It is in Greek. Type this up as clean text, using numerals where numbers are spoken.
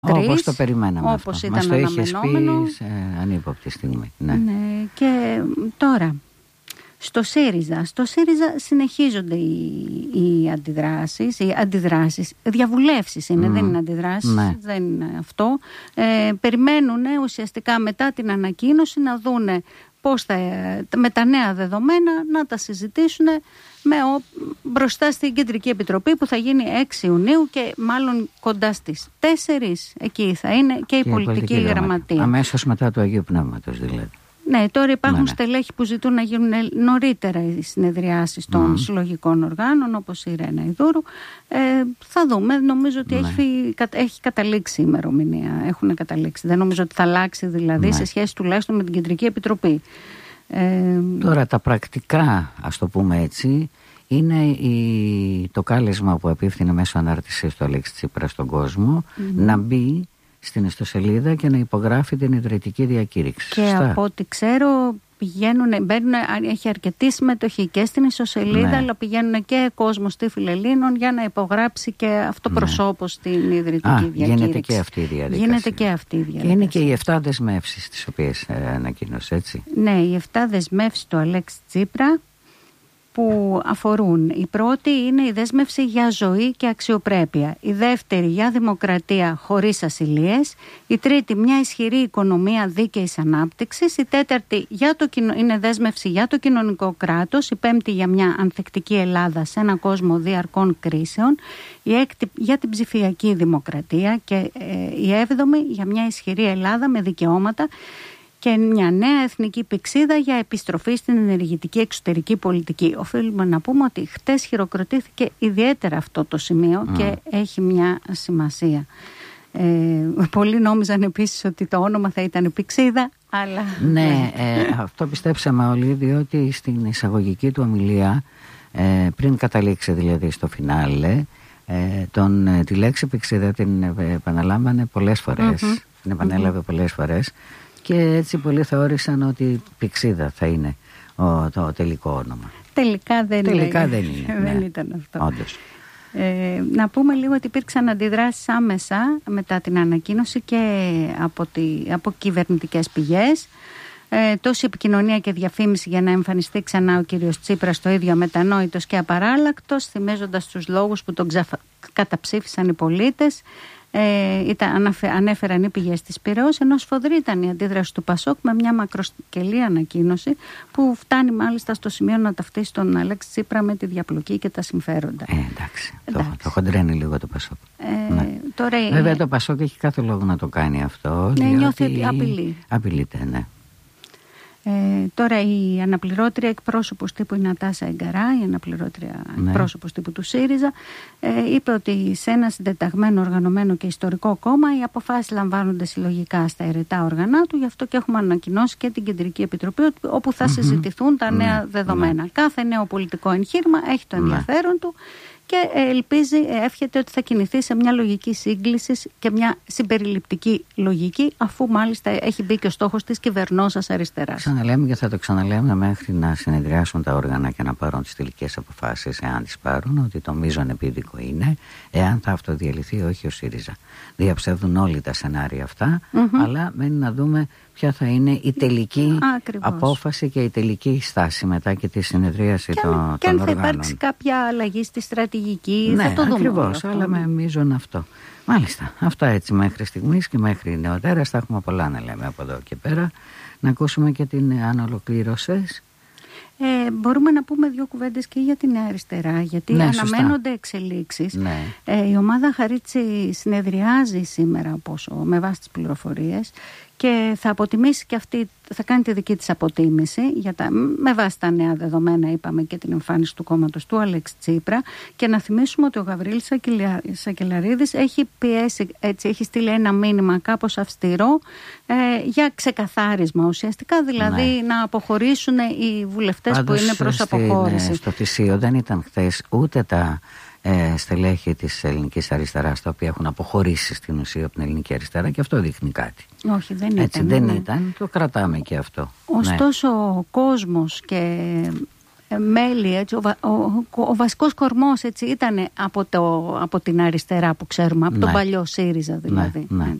Όπως το περιμέναμε, όπως αυτό. ήταν Μας το είχες αναμενόμενο. πει σε ανύποπτη στιγμή. Ναι. Ναι, και τώρα στο ΣΥΡΙΖΑ συνεχίζονται οι αντιδράσεις, διαβουλεύσεις είναι, δεν είναι αντιδράσεις, ναι. δεν είναι αυτό. Περιμένουν ουσιαστικά μετά την ανακοίνωση να δούνε πώς με τα νέα δεδομένα να τα συζητήσουν μπροστά στην Κεντρική Επιτροπή που θα γίνει 6 Ιουνίου και μάλλον κοντά στις 4 εκεί θα είναι και η πολιτική γραμματεία. Αμέσως μετά του Αγίου Πνεύματος δηλαδή. Ναι, τώρα υπάρχουν στελέχοι που ζητούν να γίνουν νωρίτερα οι συνεδριάσεις των συλλογικών οργάνων, όπως η Ρένα Ιδούρου. Θα δούμε. Νομίζω ότι έχει καταλήξει η ημερομηνία. Έχουν καταλήξει. Δεν νομίζω ότι θα αλλάξει δηλαδή σε σχέση τουλάχιστον με την Κεντρική Επιτροπή. Τώρα τα πρακτικά, ας το πούμε έτσι, είναι το κάλεσμα που απίφθινε μέσω ανάρτησης του Αλέξη Τσίπρα στον κόσμο να μπει στην ιστοσελίδα και να υπογράφει την ιδρυτική διακήρυξη. Και από ό,τι ξέρω μπαίνουν, έχει αρκετή συμμετοχή και στην ιστοσελίδα, αλλά πηγαίνουν και κόσμος τύφλων Ελλήνων για να υπογράψει και αυτοπροσώπως την ιδρυτική διακήρυξη. Γίνεται και αυτή η διαδικασία. Και είναι και οι 7 δεσμεύσεις τις οποίες ανακοίνωσε, έτσι. Ναι, οι 7 δεσμεύσεις του Αλέξη Τσίπρα που αφορούν. Η πρώτη είναι η δέσμευση για ζωή και αξιοπρέπεια. Η δεύτερη για δημοκρατία χωρίς ασυλίες. Η τρίτη μια ισχυρή οικονομία δίκαιης ανάπτυξης. Η τέταρτη είναι δέσμευση για το κοινωνικό κράτος. Η πέμπτη για μια ανθεκτική Ελλάδα σε έναν κόσμο διαρκών κρίσεων. Η έκτη για την ψηφιακή δημοκρατία. Και η έβδομη για μια ισχυρή Ελλάδα με δικαιώματα και μια νέα εθνική πυξίδα για επιστροφή στην ενεργητική εξωτερική πολιτική. Οφείλουμε να πούμε ότι χτες χειροκροτήθηκε ιδιαίτερα αυτό το σημείο και έχει μια σημασία. Πολλοί νόμιζαν επίσης ότι το όνομα θα ήταν πυξίδα, αλλά... Ναι, αυτό πιστέψαμε όλοι, διότι στην εισαγωγική του ομιλία, πριν καταλήξει δηλαδή στο φινάλε, τη λέξη πυξίδα την επαναλάμβανε πολλές φορές, την επανέλαβε πολλές φορές. Και έτσι πολλοί θεώρησαν ότι πυξίδα θα είναι το τελικό όνομα. Τελικά δεν είναι. Δεν ήταν αυτό. Όντως. Να πούμε λίγο ότι υπήρξαν αντιδράσεις άμεσα μετά την ανακοίνωση και από κυβερνητικές πηγές. Τόση επικοινωνία και διαφήμιση για να εμφανιστεί ξανά ο κύριος Τσίπρας το ίδιο αμετανόητος και απαράλλακτος, θυμίζοντας τους λόγους που τον καταψήφισαν οι πολίτες. Ανέφεραν οι πηγές της Πειραιώς, ενώ σφοδρή ήταν η αντίδραση του Πασόκ με μια μακροσκελή ανακοίνωση που φτάνει μάλιστα στο σημείο να ταυτίσει τον Αλέξη Τσίπρα με τη διαπλοκή και τα συμφέροντα. Εντάξει. Το χοντρένει λίγο το Πασόκ. Τώρα βέβαια το Πασόκ έχει κάθε λόγο να το κάνει αυτό. Ναι, νιώθει ότι απειλείται, ναι. Τώρα η αναπληρώτρια εκπρόσωπος τύπου η Νατάσα Εγκαρά, η αναπληρώτρια εκπρόσωπος τύπου του ΣΥΡΙΖΑ, είπε ότι σε ένα συντεταγμένο, οργανωμένο και ιστορικό κόμμα οι αποφάσεις λαμβάνονται συλλογικά στα αιρετά όργανα του, γι' αυτό και έχουμε ανακοινώσει και την Κεντρική Επιτροπή όπου θα συζητηθούν τα νέα δεδομένα. Κάθε νέο πολιτικό εγχείρημα έχει το ενδιαφέρον του και εύχεται ότι θα κινηθεί σε μια λογική σύγκληση και μια συμπεριληπτική λογική, αφού μάλιστα έχει μπει και ο στόχος της κυβερνώσας αριστεράς. Ξαναλέμε και θα το ξαναλέμε μέχρι να συνεδριάσουν τα όργανα και να πάρουν τις τελικές αποφάσεις, εάν τις πάρουν, ότι το μείζον επίδικο είναι εάν θα αυτοδιαλυθεί όχι ο ΣΥΡΙΖΑ. Διαψεύδουν όλοι τα σενάρια αυτά, αλλά μένει να δούμε ποια θα είναι η τελική απόφαση και η τελική στάση μετά και τη συνεδρίαση των οργάνων. Και αν θα υπάρξει κάποια αλλαγή στη στρατηγική, θα το δούμε. Ακριβώς, αλλά με μείζον αυτό. Μάλιστα, αυτά έτσι μέχρι στιγμής και μέχρι νεοτέρας. Θα έχουμε πολλά να λέμε από εδώ και πέρα. Να ακούσουμε και την αν ολοκλήρωσες. Μπορούμε να πούμε 2 κουβέντες και για την αριστερά, γιατί αναμένονται εξελίξεις. Η ομάδα Χαρίτση συνεδριάζει σήμερα με βάση τις πληροφορίες και θα αποτιμήσει και αυτή, θα κάνει τη δική της αποτίμηση με βάση τα νέα δεδομένα, είπαμε, και την εμφάνιση του κόμματος του Αλέξη Τσίπρα. Και να θυμίσουμε ότι ο Γαβρίλης Σακελαρίδης έχει πιέσει, έχει στείλει ένα μήνυμα κάπως αυστηρό για ξεκαθάρισμα ουσιαστικά, δηλαδή να αποχωρήσουν οι βουλευτές που είναι προς αποχώρηση. Στο Θησίο δεν ήταν χθες ούτε τα στελέχη της ελληνικής αριστεράς τα οποία έχουν αποχωρήσει στην ουσία από την ελληνική αριστερά, και αυτό δείχνει κάτι. Όχι, δεν έτσι, ήταν. δεν ήταν, το κρατάμε και αυτό. Ωστόσο ο κόσμος και μέλη, έτσι, ο βασικός κορμός, έτσι, ήταν από την αριστερά που ξέρουμε, από τον παλιό ΣΥΡΙΖΑ δηλαδή. Ναι.